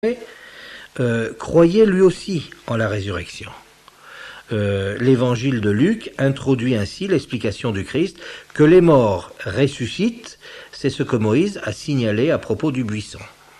croyait lui aussi en la résurrection. L'évangile de Luc introduit ainsi l'explication du Christ que les morts ressuscitent, c'est ce que Moïse a signalé à propos du buisson.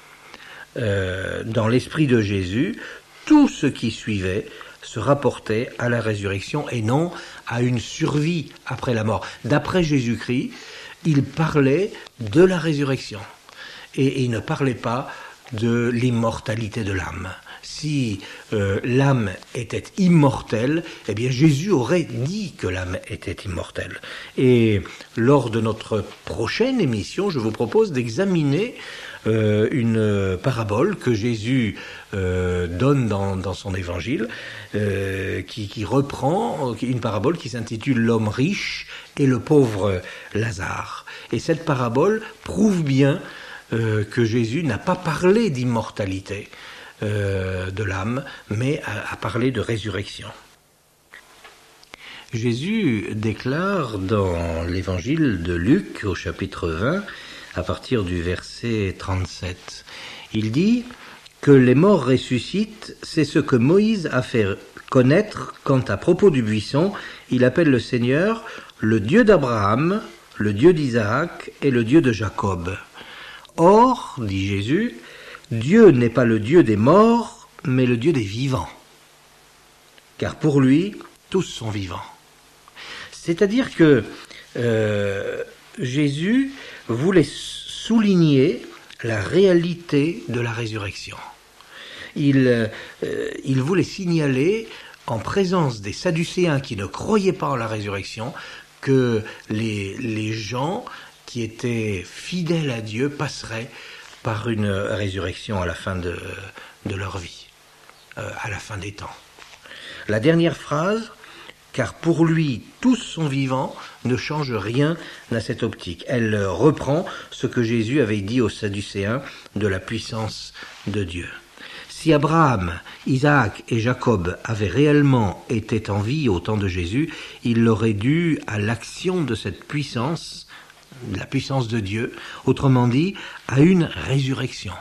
Dans l'esprit de Jésus, tout ce qui suivait se rapportait à la résurrection et non à une survie après la mort. D'après Jésus-Christ, il parlait de la résurrection et il ne parlait pas de l'immortalité de l'âme. Si l'âme était immortelle, eh bien Jésus aurait dit que l'âme était immortelle. Et lors de notre prochaine émission, je vous propose d'examiner une parabole que Jésus donne dans son évangile, qui reprend une parabole qui s'intitule « L'homme riche et le pauvre Lazare ». Et cette parabole prouve bien que Jésus n'a pas parlé d'immortalité de l'âme, mais a parlé de résurrection. Jésus déclare dans l'évangile de Luc, au chapitre 20, à partir du verset 37, il dit que les morts ressuscitent, c'est ce que Moïse a fait connaître quand, à propos du buisson, il appelle le Seigneur le Dieu d'Abraham, le Dieu d'Isaac et le Dieu de Jacob. Or, dit Jésus, Dieu n'est pas le Dieu des morts, mais le Dieu des vivants. Car pour lui, tous sont vivants. C'est-à-dire que Jésus voulait souligner la réalité de la résurrection. Il voulait signaler, en présence des Sadducéens qui ne croyaient pas en la résurrection, que les gens qui étaient fidèles à Dieu passeraient par une résurrection à la fin de leur vie, à la fin des temps. La dernière phrase, car pour lui tous sont vivants, ne change rien à cette optique. Elle reprend ce que Jésus avait dit aux Sadducéens de la puissance de Dieu. Si Abraham, Isaac et Jacob avaient réellement été en vie au temps de Jésus, il l'aurait dû à l'action de cette puissance, la puissance de Dieu, autrement dit, à une résurrection.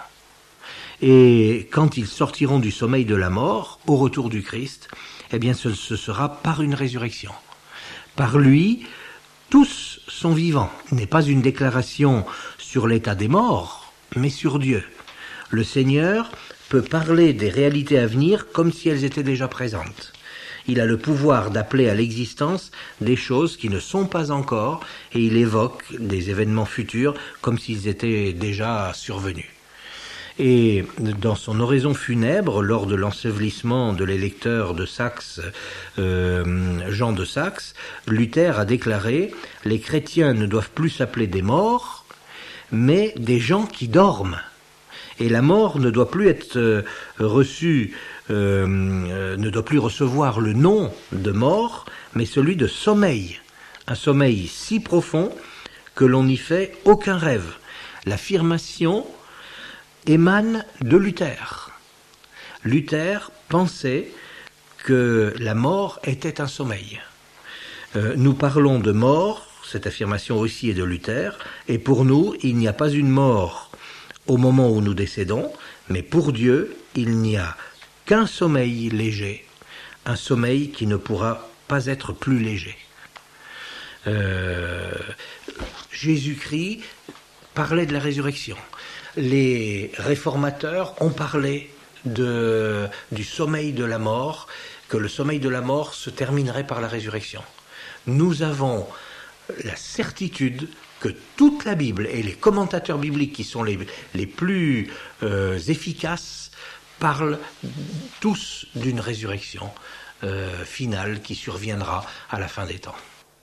Et quand ils sortiront du sommeil de la mort, au retour du Christ, eh bien ce sera par une résurrection. Par lui, tous sont vivants. Ce n'est pas une déclaration sur l'état des morts, mais sur Dieu. Le Seigneur peut parler des réalités à venir comme si elles étaient déjà présentes. Il a le pouvoir d'appeler à l'existence des choses qui ne sont pas encore, et il évoque des événements futurs comme s'ils étaient déjà survenus. Et dans son oraison funèbre, lors de l'ensevelissement de l'électeur de Saxe, Jean de Saxe, Luther a déclaré « Les chrétiens ne doivent plus s'appeler des morts, mais des gens qui dorment ». Et la mort ne doit plus être reçue, ne doit plus recevoir le nom de mort, mais celui de sommeil. Un sommeil si profond que l'on n'y fait aucun rêve. L'affirmation émane de Luther. Luther pensait que la mort était un sommeil. Nous parlons de mort, cette affirmation aussi est de Luther, et pour nous, il n'y a pas une mort au moment où nous décédons, mais pour Dieu, il n'y a qu'un sommeil léger, un sommeil qui ne pourra pas être plus léger. Jésus-Christ parlait de la résurrection. Les réformateurs ont parlé du sommeil de la mort, que le sommeil de la mort se terminerait par la résurrection. Nous avons la certitude que toute la Bible et les commentateurs bibliques qui sont les plus efficaces parlent tous d'une résurrection finale qui surviendra à la fin des temps.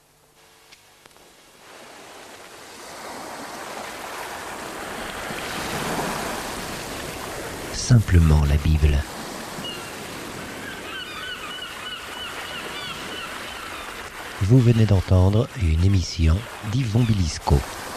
Simplement la Bible. Vous venez d'entendre une émission d'Yvon Bilisco.